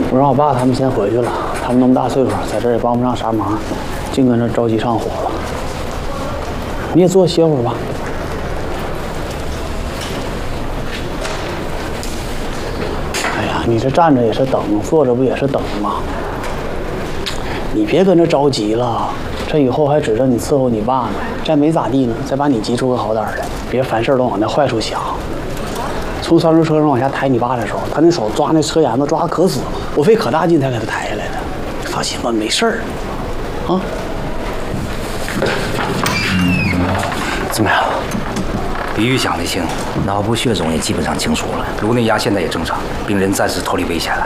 我让我爸他们先回去了，他们那么大岁数，在这儿也帮不上啥忙，净跟这着急上火了。你也坐歇会儿吧。哎呀，你这站着也是等，坐着不也是等吗？你别跟着着急了，这以后还指着你伺候你爸呢，这没咋地呢，再把你急出个好歹来，别凡事都往那坏处想。从三轮车上往下抬你爸的时候，他那手抓那车沿子抓可死了，我费可大劲才给他抬下来的。放心吧，没事儿。啊？怎么样？ 比预想的轻，脑部血肿也基本上清除了，颅内压现在也正常，病人暂时脱离危险了。